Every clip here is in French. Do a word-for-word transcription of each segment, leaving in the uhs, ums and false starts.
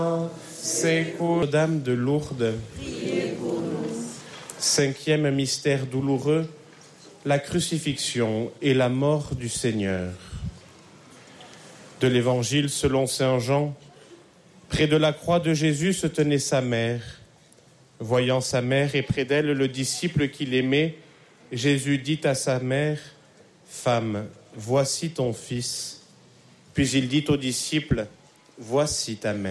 Sécours, Dame de Lourdes, Priez pour nous. cinquième mystère douloureux, la crucifixion et la mort du Seigneur. De l'Évangile selon saint Jean, près de la croix de Jésus se tenait sa mère. Voyant sa mère et près d'elle le disciple qu'il aimait, Jésus dit à sa mère, « Femme, voici ton fils. » Puis il dit au disciple, « Voici ta mère. »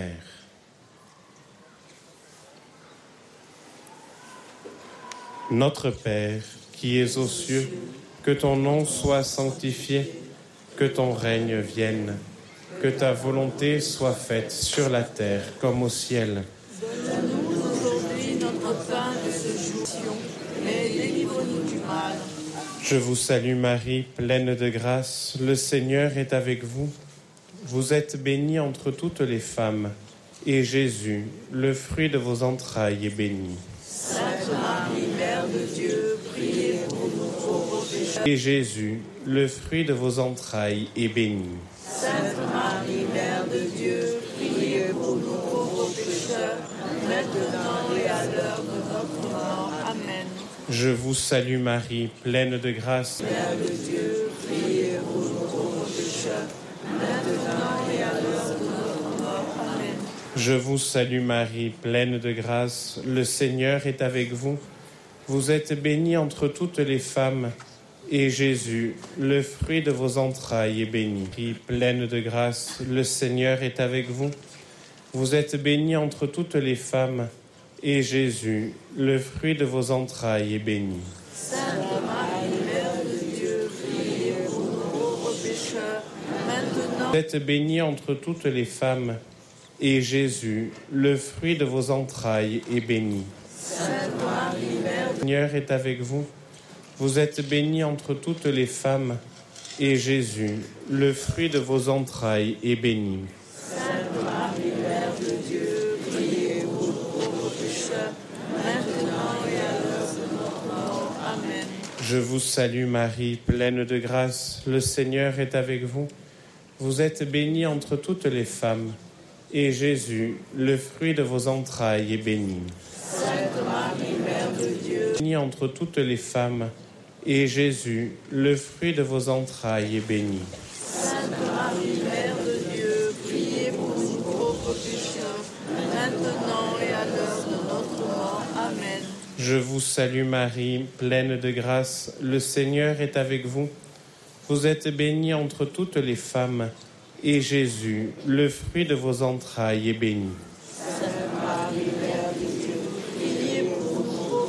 Notre Père, qui es aux cieux, que ton nom soit sanctifié, que ton règne vienne, que ta volonté soit faite sur la terre comme au ciel. Donne-nous aujourd'hui notre pain de ce jour, et délivre-nous du mal. Je vous salue Marie, pleine de grâce, le Seigneur est avec vous. Vous êtes bénie entre toutes les femmes, et Jésus, le fruit de vos entrailles, est béni. Sainte Marie, Mère de Dieu, priez pour nous pauvres pécheurs. Et Jésus, le fruit de vos entrailles, est béni. Sainte Marie, Mère de Dieu, priez pour nous pauvres pécheurs, maintenant et à l'heure de notre mort. Amen. Je vous salue Marie, pleine de grâce. Mère de Dieu, priez pour nous pauvres pécheurs, maintenant et à l'heure de notre mort. Amen. Je vous salue Marie, pleine de grâce, le Seigneur est avec vous. Vous êtes bénie entre toutes les femmes, et Jésus, le fruit de vos entrailles, est béni. Marie, pleine de grâce, le Seigneur est avec vous. Vous êtes bénie entre toutes les femmes, et Jésus, le fruit de vos entrailles, est béni. Sainte Marie, Mère de Dieu, priez pour nous pauvres pécheurs, maintenant. Vous êtes bénie entre toutes les femmes, et Jésus, le fruit de vos entrailles, est béni. Sainte Marie, Mère de Le Seigneur est avec vous. Vous êtes bénie entre toutes les femmes, et Jésus, le fruit de vos entrailles, est béni. Sainte Marie, Mère de Dieu, priez pour nous pauvres pécheurs, maintenant et à l'heure de notre mort. Amen. Je vous salue Marie, pleine de grâce, le Seigneur est avec vous. Vous êtes bénie entre toutes les femmes, et Jésus, le fruit de vos entrailles, est béni. Sainte Marie, Mère de Dieu, Bénie entre toutes les femmes, et Jésus, le fruit de vos entrailles, est béni. Sainte Marie, Mère de Dieu, priez pour nous pauvres pécheurs, maintenant et à l'heure de notre mort. Amen. Je vous salue Marie, pleine de grâce, le Seigneur est avec vous. Vous êtes bénie entre toutes les femmes, et Jésus, le fruit de vos entrailles, est béni.